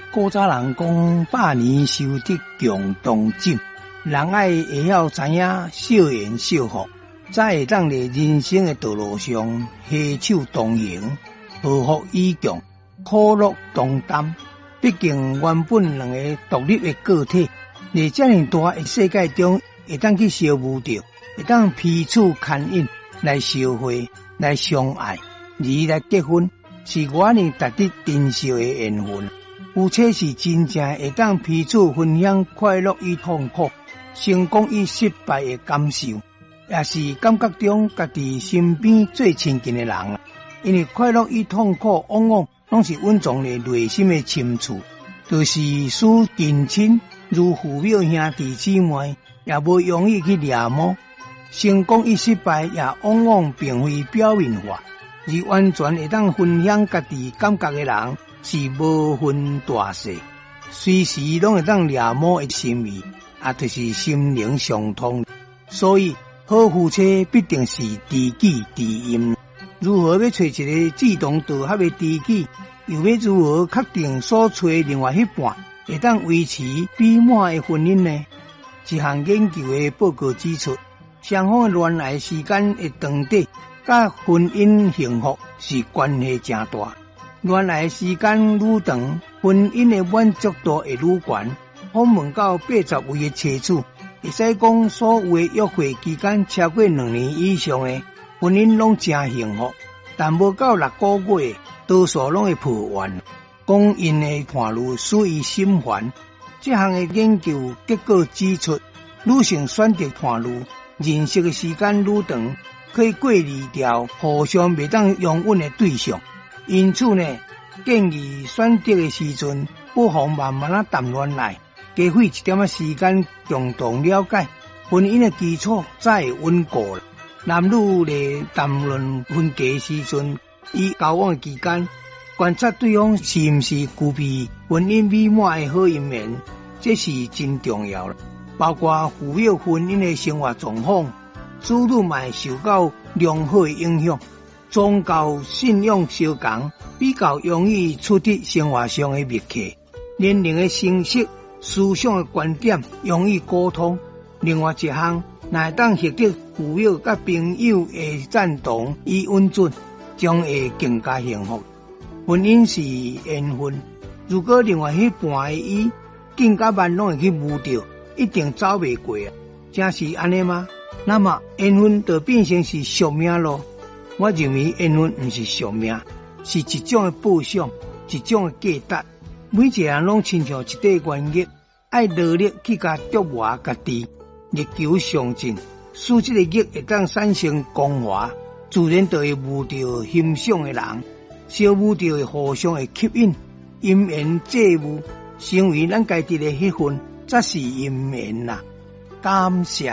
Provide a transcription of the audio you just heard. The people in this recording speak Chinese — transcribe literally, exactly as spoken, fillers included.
古早人讲百年修得共同枕，人爱会晓知影少言少福，才会当在人生的道路上携手同行，和福与共，苦乐同担。毕竟原本两个独立的个体，在这么大的世界中，会当去相遇着，会当彼此牵引来相会，来相爱，而来结婚，是我呢值得珍惜的缘分。夫妻是真正会当彼此分享快乐与痛苦，成功与失败的感受，也是感觉中家己身边最亲近的人。因为快乐与痛苦往往拢是稳重的内心的深处，就是使近亲如父母兄弟姊妹，也无容易去掠摸。成功与失败也往往并非表面化，而完全会当分享家己感觉的人。是无分大小，随时拢会当掠摸的心意，也就是心灵相通。所以好夫妻必定是知己知音。如何要找一个志同道合的知己，又要如何确定所找另外一半会当维持美满的婚姻呢？一项研究的报告指出，双方的恋爱时间的长短，甲婚姻幸福是关系真大。恋爱时间愈长，婚姻的满足度会愈高。访问到八十位的妻子，会使讲所有的约会期间超过两年以上的婚姻拢真幸福，但无到六个月，多数拢会破完。讲因的伴侣使伊心烦。这项的研究结果指出，女性选择伴侣认识的时间愈长，可以过滤掉互相袂当拥吻的对象。因此呢，建议选择的时阵，不妨慢慢啊谈恋爱，加费一点仔时间共同了解，婚姻的基础才会稳固。男女在谈论婚嫁时阵，以交往期间观察对方是毋是具备婚姻美满的好一面，这是真重要了。包括符合婚姻的生活状况，子女嘛受到良好的影响。宗教信仰相同，比较容易出得生活上的密契。年龄的成熟，思想的观点容易沟通。另外一项，若会当获得父母甲朋友的赞同与稳准，将会更加幸福。婚姻是缘分，如果另外迄半的伊更加慢拢会去误掉，一定走袂过啊！真是安尼吗？那么缘分就变成是宿命咯。我认为缘分不是宿命，是一种的报偿，一种的价值。每一个人拢亲像一块原叶，爱努力去甲琢磨家己，力求上进，使这个叶会当产生光华，自然就会遇到欣赏的人，相遇就会互相的吸引，因缘际遇，成为咱家己的迄份，才是因缘啦。感谢。